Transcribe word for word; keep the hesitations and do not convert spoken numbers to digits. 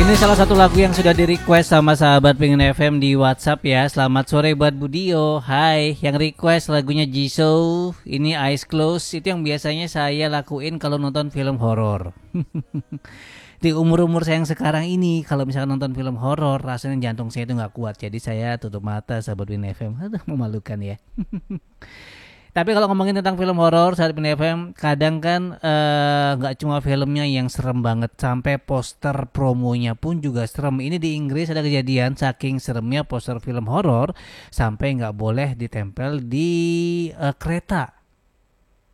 Ini salah satu lagu yang sudah di request sama sahabat Pengen F M di WhatsApp ya. Selamat sore buat Budio. Hai, yang request lagunya Jisoo. Ini Eyes Closed. Itu yang biasanya saya lakuin kalau nonton film horor. Di umur-umur saya yang sekarang ini, kalau misalkan nonton film horor, rasanya jantung saya itu nggak kuat. Jadi saya tutup mata sahabat Pengen F M. Aduh, memalukan ya. Tapi kalau ngomongin tentang film horor saat P N F M, kadang kan nggak uh, cuma filmnya yang serem banget, sampai poster promonya pun juga serem. Ini di Inggris ada kejadian saking seremnya poster film horor sampai nggak boleh ditempel di uh, kereta.